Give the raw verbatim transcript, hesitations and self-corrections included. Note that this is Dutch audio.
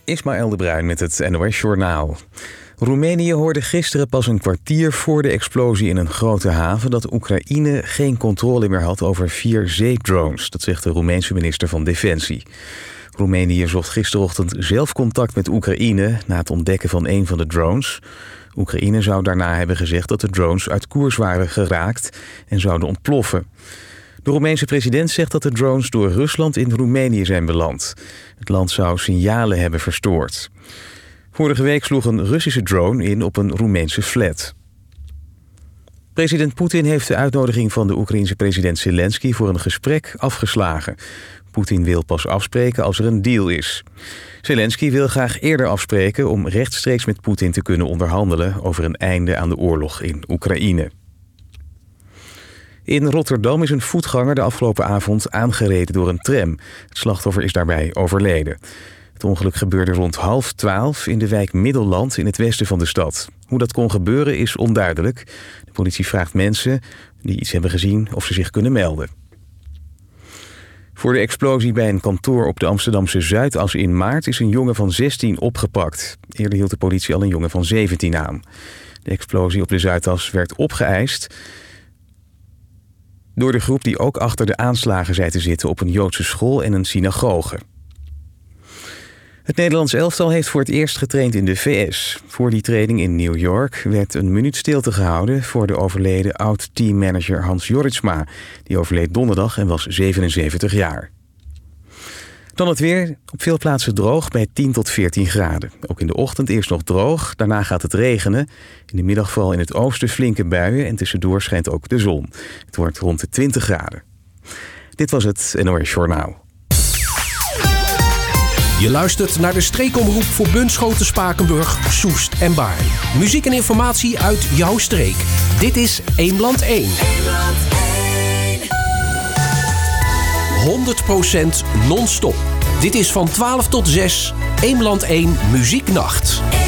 Ismaël de Bruin met het N O S-journaal. Roemenië hoorde gisteren pas een kwartier voor de explosie in een grote haven dat Oekraïne geen controle meer had over vier zeedrones. Dat zegt de Roemeense minister van Defensie. Roemenië zocht gisterochtend zelf contact met Oekraïne na het ontdekken van een van de drones. Oekraïne zou daarna hebben gezegd dat de drones uit koers waren geraakt en zouden ontploffen. De Roemeense president zegt dat de drones door Rusland in Roemenië zijn beland. Het land zou signalen hebben verstoord. Vorige week sloeg een Russische drone in op een Roemeense flat. President Poetin heeft de uitnodiging van de Oekraïense president Zelensky voor een gesprek afgeslagen. Poetin wil pas afspreken als er een deal is. Zelensky wil graag eerder afspreken om rechtstreeks met Poetin te kunnen onderhandelen over een einde aan de oorlog in Oekraïne. In Rotterdam is een voetganger de afgelopen avond aangereden door een tram. Het slachtoffer is daarbij overleden. Het ongeluk gebeurde rond half twaalf in de wijk Middelland in het westen van de stad. Hoe dat kon gebeuren is onduidelijk. De politie vraagt mensen die iets hebben gezien of ze zich kunnen melden. Voor de explosie bij een kantoor op de Amsterdamse Zuidas in maart is een jongen van zestien opgepakt. Eerder hield de politie al een jongen van zeventien aan. De explosie op de Zuidas werd opgeëist door de groep die ook achter de aanslagen zei te zitten op een Joodse school en een synagoge. Het Nederlands elftal heeft voor het eerst getraind in de V S. Voor die training in New York werd een minuut stilte gehouden voor de overleden oud-teammanager Hans Jorritsma. Die overleed donderdag en was zevenenzeventig jaar. Dan het weer. Op veel plaatsen droog bij tien tot veertien graden. Ook in de ochtend eerst nog droog, daarna gaat het regenen. In de middag vooral in het oosten flinke buien en tussendoor schijnt ook de zon. Het wordt rond de twintig graden. Dit was het N O S-journaal. Je luistert naar de streekomroep voor Bunschoten, Spakenburg, Soest en Baarn. Muziek en informatie uit jouw streek. Dit is Eemland één. honderd procent non-stop. Dit is van twaalf tot zes Eemland één Muzieknacht.